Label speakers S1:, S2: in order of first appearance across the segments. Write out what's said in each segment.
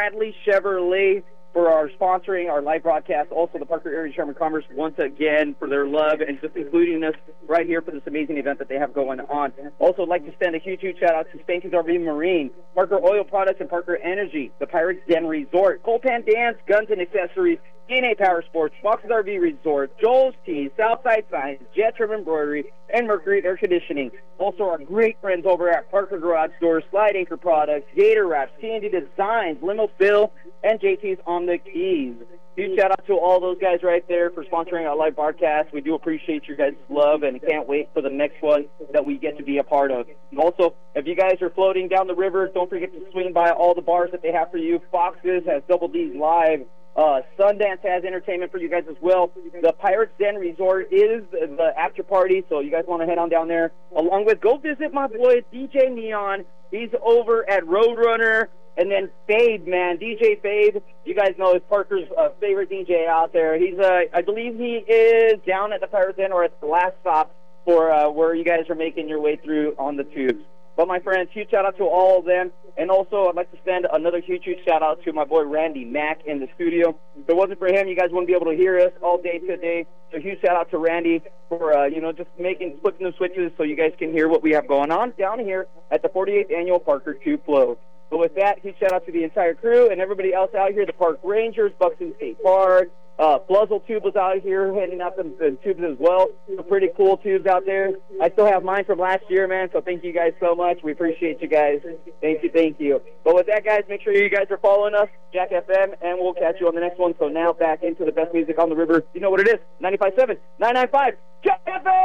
S1: Hadley Chevrolet for our sponsoring our live broadcast. Also, the Parker Area Chamber of Commerce, once again, for their love and just including us right here for this amazing event that they have going on. Also, I'd like to send a huge shout-out to Spanky's RV Marine, Parker Oil Products, and Parker Energy, the Pirates Den Resort, Colpan Dance, Guns and Accessories, DNA Power Sports, Fox's RV Resort, Joel's Tees, Southside Signs, Jet Trim Embroidery, and Mercury Air Conditioning. Also, our great friends over at Parker Garage Doors, Slide Anchor Products, Gator Wraps, T&D Designs, Limo Phil, and JT's on the Keys. Huge shout out to all those guys right there for sponsoring our live broadcast. We do appreciate your guys' love and can't wait for the next one that we get to be a part of. Also, if you guys are floating down the river, don't forget to swing by all the bars that they have for you. Fox's has Double D's Live. Sundance has entertainment for you guys as well. The Pirates Den Resort is the after party, so you guys want to head on down there. Along with, go visit my boy DJ Neon. He's over at Roadrunner. And then Fade, man, DJ Fade, you guys know is Parker's favorite DJ out there. He's, I believe he is down at the Pirates Den or at the last stop for where you guys are making your way through on the tubes. But my friends, huge shout out to all of them. And also, I'd like to send another huge shout out to my boy Randy Mack in the studio. If it wasn't for him, you guys wouldn't be able to hear us all day today. So huge shout out to Randy for, just flipping the switches so you guys can hear what we have going on down here at the 48th Annual Parker Tube Float. So with that, huge shout out to the entire crew and everybody else out here, the Park Rangers, Buxton State Park, Fluzzle Tube was out here handing out the tubes as well. Some pretty cool tubes out there. I still have mine from last year, man, so thank you guys so much. We appreciate you guys. Thank you. But with that, guys, make sure you guys are following us, Jack FM, and we'll catch you on the next one. So now back into the best music on the river. You know what it is, 95.7, 995, Jack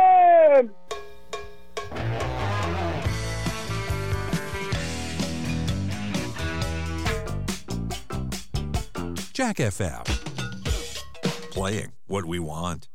S1: FM!
S2: Jack FM. Playing what we want.